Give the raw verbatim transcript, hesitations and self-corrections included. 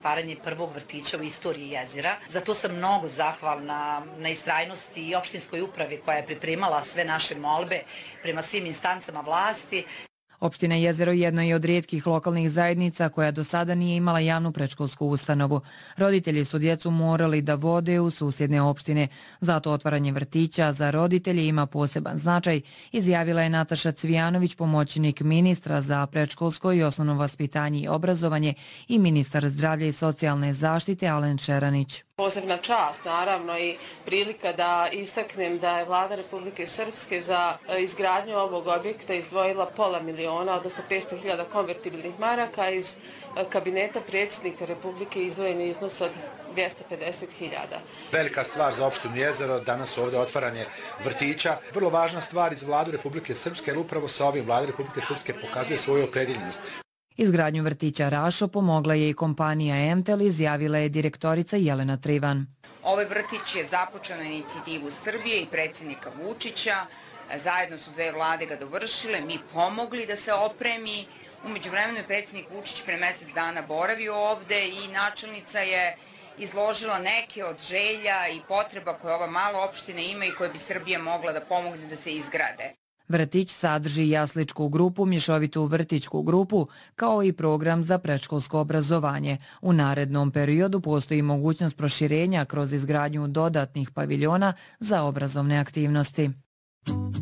Stvaranje prvog vrtića u istoriji jezera. Zato sam mnogo zahvalna na istrajnosti i opštinskoj upravi koja je pripremala sve naše molbe prema svim instancama vlasti. Opština Jezero jedno je od rijetkih lokalnih zajednica koja do sada nije imala javnu predškolsku ustanovu. Roditelji su djecu morali da vode u susjedne opštine. Zato otvaranje vrtića za roditelje ima poseban značaj, izjavila je Nataša Cvijanović, pomoćnik ministra za predškolsko i osnovno vaspitanje i obrazovanje i ministar zdravlja i socijalne zaštite Alen Šeranić. Posebna čast, naravno, i prilika da istaknem da je Vlada Republike Srpske za izgradnju ovog objekta izdvojila pola miliona, odnosno petsto hiljada konvertibilnih maraka, iz kabineta predsjednika Republike izdvojen iznos od dvjesto pedeset hiljada. Velika stvar za opštinu Jezero, danas ovdje otvaranje vrtića. Vrlo važna stvar iz Vlade Republike Srpske, jer upravo sa ovim Vlada Republike Srpske pokazuje svoju opredjeljenost. Izgradnju vrtića Rašo pomogla je i kompanija Emtel, izjavila je direktorica Jelena Trivan. Ovaj vrtić je započeo na inicijativu Srbije i predsjednika Vučića. Zajedno su dve vlade ga dovršile, mi pomogli da se opremi. U međuvremenu je predsjednik Vučić pre mjesec dana boravio ovde i načelnica je izložila neke od želja i potreba koje ova mala opština ima i koje bi Srbija mogla da pomogne da se izgrade. Vrtić sadrži jasličku grupu, mješovitu vrtićku grupu, kao i program za predškolsko obrazovanje. U narednom periodu postoji mogućnost proširenja kroz izgradnju dodatnih paviljona za obrazovne aktivnosti.